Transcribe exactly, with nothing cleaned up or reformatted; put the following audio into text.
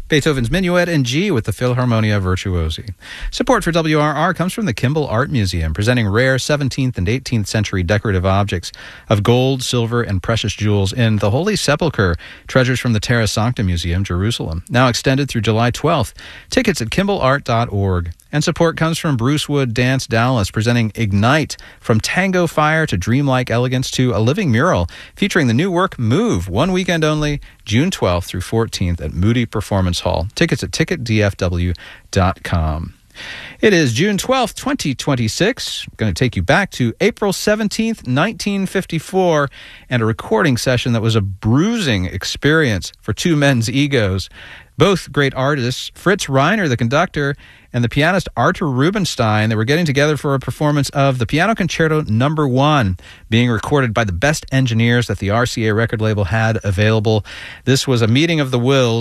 Beethoven's Minuet in G with the Philharmonia Virtuosi. Support for W R R comes from the Kimball Art Museum, presenting rare seventeenth and eighteenth century decorative objects of gold, silver, and precious jewels in the Holy Sepulchre, treasures from the Terra Sancta Museum, Jerusalem. Now extended through July twelfth. Tickets at kimball art dot org. And support comes from Bruce Wood Dance Dallas, presenting Ignite, from tango fire to dreamlike elegance to a living mural, featuring the new work Move, one weekend only, June twelfth through fourteenth at Moody Performance Hall. Tickets at ticket d f w dot com. It is June twelfth, twenty twenty-six. I'm going to take you back to April seventeenth, nineteen fifty-four, and a recording session that was a bruising experience for two men's egos. Both great artists, Fritz Reiner, the conductor, and the pianist Artur Rubinstein, they were getting together for a performance of the Piano Concerto Number One, being recorded by the best engineers that the R C A record label had available. This was a meeting of the wills.